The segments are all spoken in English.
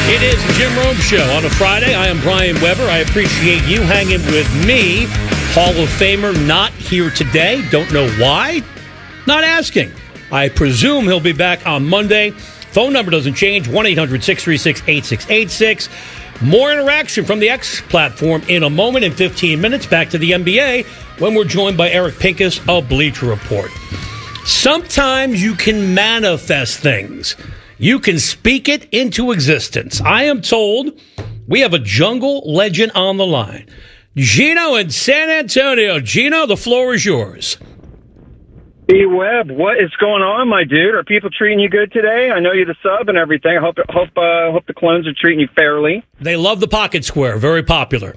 It is the Jim Rome Show on a Friday. I am Brian Weber. I appreciate you hanging with me. Hall of Famer not here today. Don't know why. Not asking. I presume he'll be back on Monday. Phone number doesn't change. 1-800-636-8686. More interaction from the X platform in a moment. In 15 minutes, back to the NBA when we're joined by Eric Pincus of Bleacher Report. Sometimes you can manifest things. You can speak it into existence. I am told we have a jungle legend on the line. Gino in San Antonio. Gino, the floor is yours. B-Web, what is going on, my dude? Are people treating you good today? I know you're the sub and everything. I hope the clones are treating you fairly. They love the pocket square. Very popular.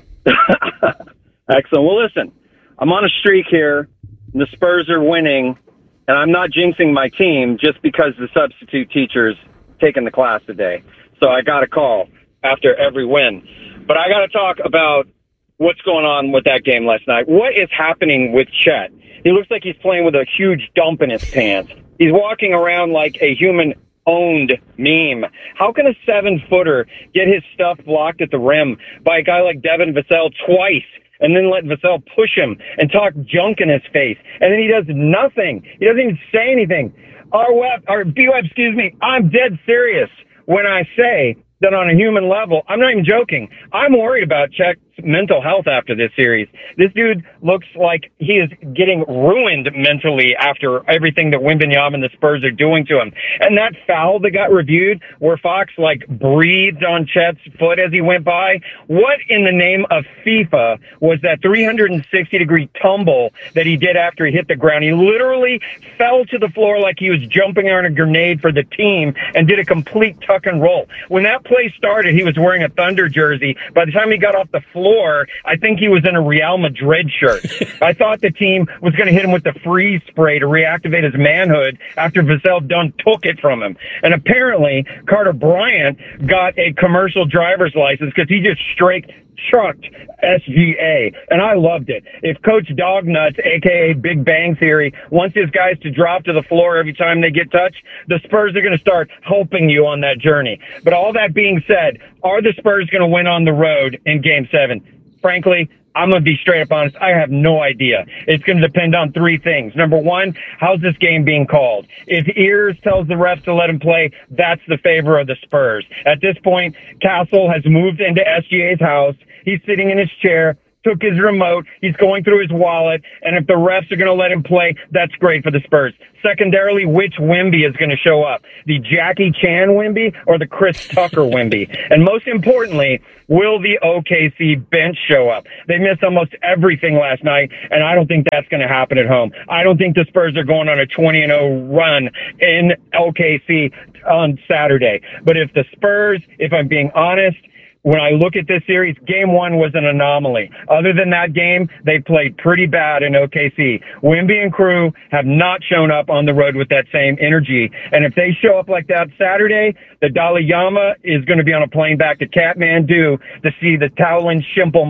Excellent. Well, listen, I'm on a streak here. And the Spurs are winning, and I'm not jinxing my team just because the substitute teacher's taking the class today. So I got a call after every win. But I got to talk about what's going on with that game last night. What is happening with Chet? He looks like he's playing with a huge dump in his pants. He's walking around like a human-owned meme. How can a 7-footer get his stuff blocked at the rim by a guy like Devin Vassell twice and then let Vassell push him and talk junk in his face? And then he does nothing. He doesn't even say anything. B-Web, excuse me, I'm dead serious when I say that on a human level, I'm not even joking. I'm worried about Chet's mental health after this series. This dude looks like he is getting ruined mentally after everything that Wembanyama and the Spurs are doing to him. And that foul that got reviewed where Fox breathed on Chet's foot as he went by. What in the name of FIFA was that 360-degree tumble that he did after he hit the ground? He literally fell to the floor like he was jumping on a grenade for the team and did a complete tuck and roll. When that play started, he was wearing a Thunder jersey. By the time he got off the floor, I think he was in a Real Madrid shirt. I thought the team was going to hit him with the freeze spray to reactivate his manhood after Vassell done took it from him. And apparently, Carter Bryant got a commercial driver's license because he just straight chucked SGA, and I loved it. If Coach Dognuts, a.k.a. Big Bang Theory, wants his guys to drop to the floor every time they get touched, the Spurs are going to start helping you on that journey. But all that being said, are the Spurs going to win on the road in Game 7? Frankly, I'm going to be straight up honest. I have no idea. It's going to depend on three things. Number one, how's this game being called? If Ears tells the refs to let him play, that's the favor of the Spurs. At this point, Castle has moved into SGA's house. He's sitting in his chair, took his remote. He's going through his wallet. And if the refs are going to let him play, that's great for the Spurs. Secondarily, which Wemby is going to show up? The Jackie Chan Wemby or the Chris Tucker Wemby? And most importantly, will the OKC bench show up? They missed almost everything last night, and I don't think that's going to happen at home. I don't think the Spurs are going on a 20-0 run in OKC on Saturday. But if the Spurs, if I'm being honest, when I look at this series, Game 1 was an anomaly. Other than that game, they played pretty bad in OKC. Wemby and crew have not shown up on the road with that same energy. And if they show up like that Saturday, the Dalai Lama is going to be on a plane back to Kathmandu to see the Shaolin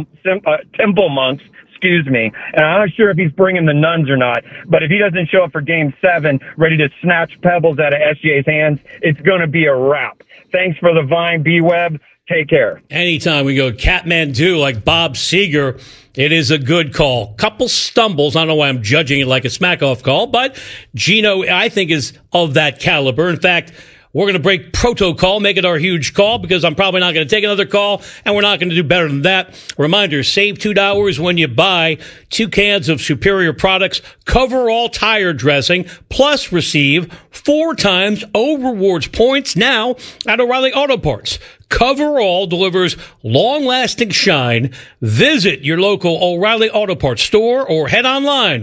temple monks. Excuse me. And I'm not sure if he's bringing the nuns or not, but if he doesn't show up for Game 7, ready to snatch pebbles out of SGA's hands, it's going to be a wrap. Thanks for the Vine, B-Web. Take care. Anytime we go Kathmandu like Bob Seger, it is a good call. Couple stumbles. I don't know why I'm judging it like a smack-off call, but Gino, I think, is of that caliber. In fact, we're going to break protocol, make it our huge call, because I'm probably not going to take another call, and we're not going to do better than that. Reminder, save $2 when you buy 2 cans of Superior Products Coverall Tire Dressing, plus receive 4 times O Rewards points now at O'Reilly Auto Parts. Coverall delivers long-lasting shine. Visit your local O'Reilly Auto Parts store or head online,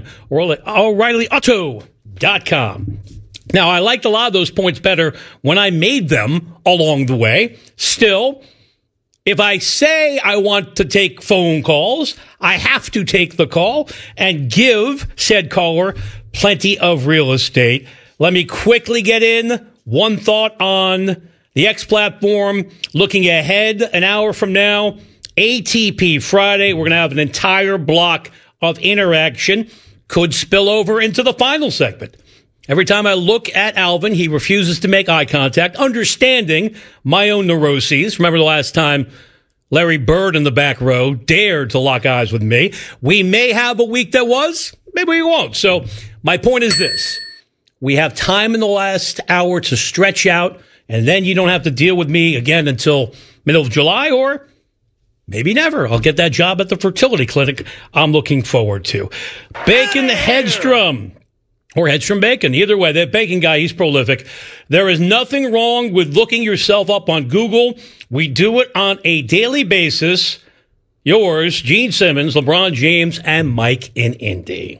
O'ReillyAuto.com. Now, I liked a lot of those points better when I made them along the way. Still, if I say I want to take phone calls, I have to take the call and give said caller plenty of real estate. Let me quickly get in one thought on the X platform. Looking ahead an hour from now, ATP Friday, we're going to have an entire block of interaction. Could spill over into the final segment. Every time I look at Alvin, he refuses to make eye contact, understanding my own neuroses. Remember the last time Larry Bird in the back row dared to lock eyes with me? We may have a week that was, maybe we won't. So my point is this. We have time in the last hour to stretch out, and then you don't have to deal with me again until middle of July, or maybe never. I'll get that job at the fertility clinic I'm looking forward to. Bacon Hedstrom. Or Hedstrom Bacon. Either way, that bacon guy, he's prolific. There is nothing wrong with looking yourself up on Google. We do it on a daily basis. Yours, Gene Simmons, LeBron James, and Mike in Indy.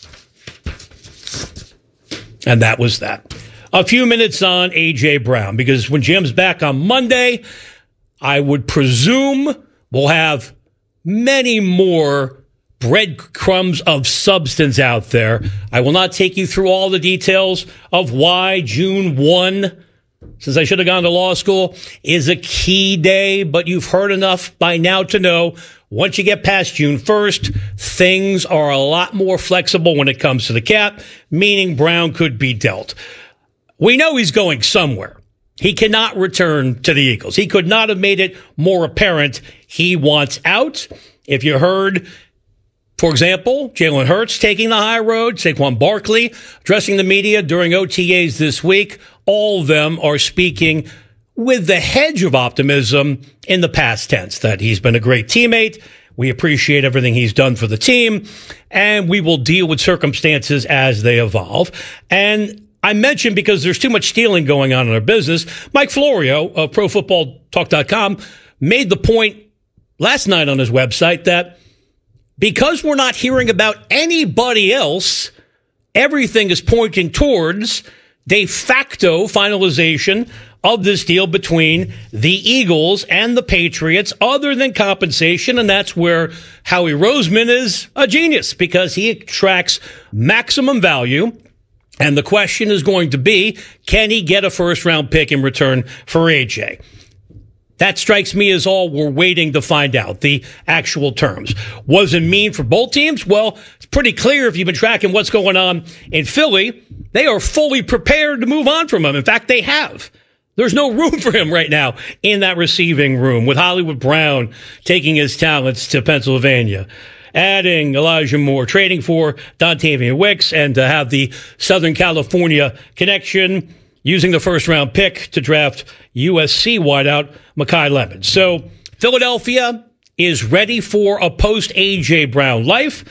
And that was that. A few minutes on A.J. Brown, because when Jim's back on Monday, I would presume we'll have many more breadcrumbs of substance out there. I will not take you through all the details of why June 1, since I should have gone to law school, is a key day, but you've heard enough by now to know once you get past June 1st, things are a lot more flexible when it comes to the cap, meaning Brown could be dealt. We know he's going somewhere. He cannot return to the Eagles. He could not have made it more apparent he wants out. If you heard, for example, Jalen Hurts taking the high road, Saquon Barkley addressing the media during OTAs this week, all of them are speaking with the hedge of optimism in the past tense, that he's been a great teammate. We appreciate everything he's done for the team, and we will deal with circumstances as they evolve. And I mentioned, because there's too much stealing going on in our business, Mike Florio of ProFootballTalk.com made the point last night on his website that because we're not hearing about anybody else, everything is pointing towards de facto finalization of this deal between the Eagles and the Patriots, other than compensation. And that's where Howie Roseman is a genius, because he extracts maximum value. And the question is going to be, can he get a first-round pick in return for AJ? That strikes me as all we're waiting to find out, the actual terms. What does it mean for both teams? Well, it's pretty clear if you've been tracking what's going on in Philly. They are fully prepared to move on from him. In fact, they have. There's no room for him right now in that receiving room, with Hollywood Brown taking his talents to Pennsylvania, adding Elijah Moore, trading for Dontavian Wicks, and to have the Southern California connection, using the first-round pick to draft USC wideout Mekhi Lemon. So Philadelphia is ready for a post-A.J. Brown life.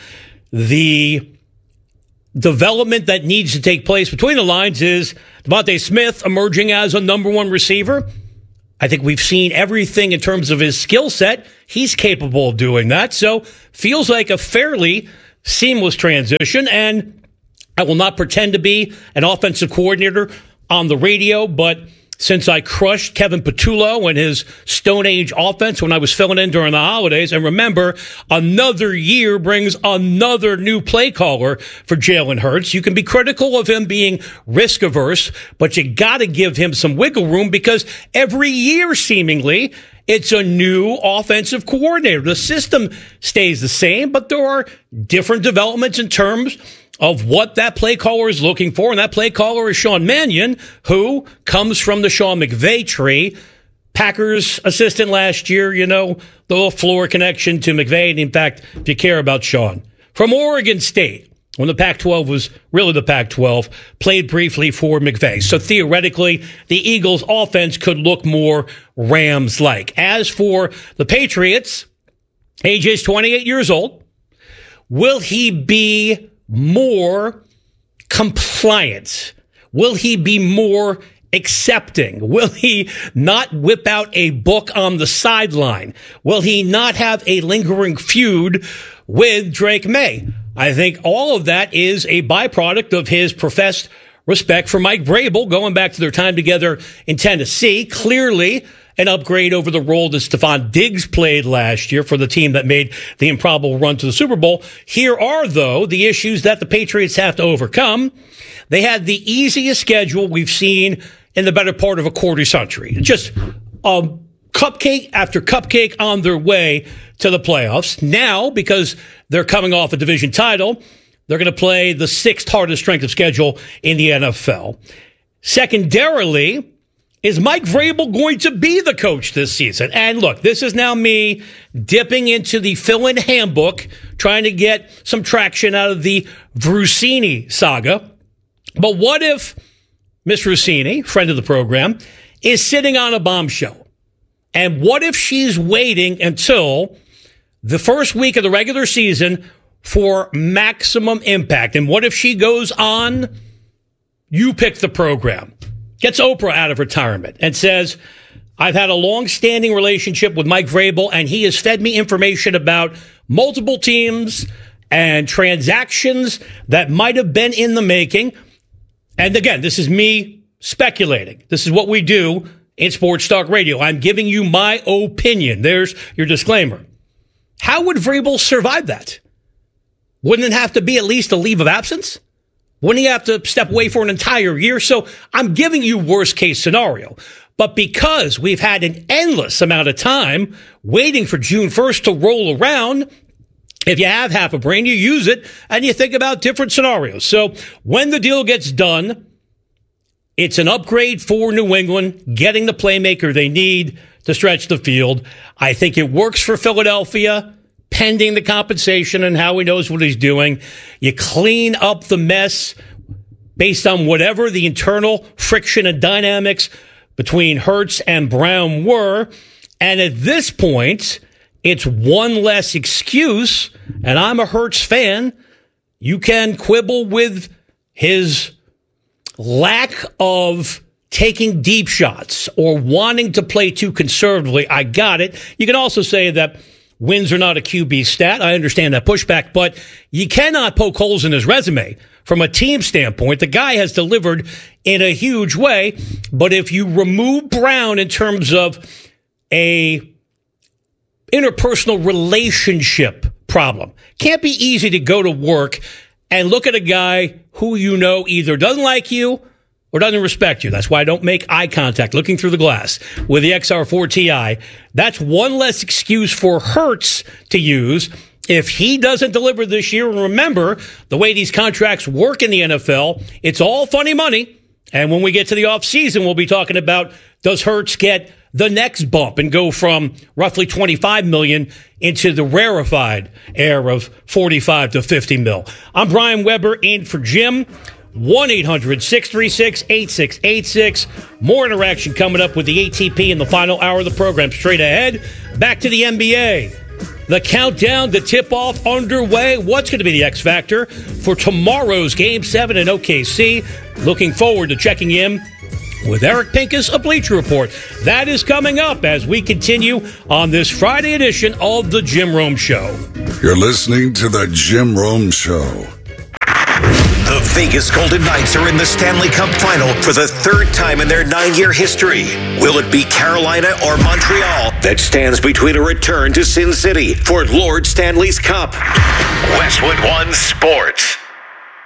The development that needs to take place between the lines is Devontae Smith emerging as a number one receiver. I think we've seen everything in terms of his skill set. He's capable of doing that. So feels like a fairly seamless transition. And I will not pretend to be an offensive coordinator on the radio, but since I crushed Kevin Patullo and his Stone Age offense when I was filling in during the holidays, and remember, another year brings another new play caller for Jalen Hurts. You can be critical of him being risk averse, but you got to give him some wiggle room, because every year, seemingly, it's a new offensive coordinator. The system stays the same, but there are different developments in terms of what that play caller is looking for. And that play caller is Sean Mannion, who comes from the Sean McVay tree. Packers assistant last year, you know, the LaFleur connection to McVay. And in fact, if you care about Sean, from Oregon State, when the Pac-12 was really the Pac-12, played briefly for McVay. So theoretically, the Eagles' offense could look more Rams-like. As for the Patriots, AJ's 28 years old. Will he be more compliant? Will he be more accepting? Will he not whip out a book on the sideline? Will he not have a lingering feud with Drake May? I think all of that is a byproduct of his professed respect for Mike Vrabel, going back to their time together in Tennessee. Clearly an upgrade over the role that Stephon Diggs played last year for the team that made the improbable run to the Super Bowl. Here are, though, the issues that the Patriots have to overcome. They had the easiest schedule we've seen in the better part of a quarter century. Just cupcake after cupcake on their way to the playoffs. Now, because they're coming off a division title, They're going to play the 6th hardest strength of schedule in the NFL. Secondarily, is Mike Vrabel going to be the coach this season? And look, this is now me dipping into the fill-in handbook, trying to get some traction out of the Vrusini saga. But what if Miss Vrusini, friend of the program, is sitting on a bombshell? And what if she's waiting until the first week of the regular season for maximum impact? And what if she goes on, you pick the program, gets Oprah out of retirement and says, I've had a long-standing relationship with Mike Vrabel, and he has fed me information about multiple teams and transactions that might have been in the making. And again, this is me speculating. This is what we do in Sports Talk Radio. I'm giving you my opinion. There's your disclaimer. How would Vrabel survive that? Wouldn't it have to be at least a leave of absence? Wouldn't he have to step away for an entire year? So I'm giving you worst case scenario. But because we've had an endless amount of time waiting for June 1st to roll around, if you have half a brain, you use it and you think about different scenarios. So when the deal gets done, it's an upgrade for New England, getting the playmaker they need to stretch the field. I think it works for Philadelphia, pending the compensation and how he knows what he's doing. You clean up the mess based on whatever the internal friction and dynamics between Hurts and Brown were. And at this point, it's one less excuse. And I'm a Hurts fan. You can quibble with his lack of taking deep shots or wanting to play too conservatively. I got it. You can also say that wins are not a QB stat. I understand that pushback, but you cannot poke holes in his resume. From a team standpoint, the guy has delivered in a huge way. But if you remove Brown in terms of a interpersonal relationship problem, can't be easy to go to work and look at a guy who you know either doesn't like you or doesn't respect you. That's why I don't make eye contact looking through the glass with the XR4 Ti. That's one less excuse for Hurts to use if he doesn't deliver this year. And remember, the way these contracts work in the NFL, it's all funny money. And when we get to the offseason, we'll be talking about, does Hurts get the next bump and go from roughly $25 million into the rarefied air of $45 to $50 million. I'm Brian Weber in for Jim. 1-800-636-8686. More interaction coming up with the ATP in the final hour of the program. Straight ahead, back to the NBA. The countdown to tip-off underway. What's going to be the X factor for tomorrow's Game 7 in OKC? Looking forward to checking in with Eric Pincus, a Bleacher Report. That is coming up as we continue on this Friday edition of The Jim Rome Show. You're listening to The Jim Rome Show. The Vegas Golden Knights are in the Stanley Cup Final for the 3rd time in their 9-year history. Will it be Carolina or Montreal that stands between a return to Sin City for Lord Stanley's Cup? Westwood One Sports.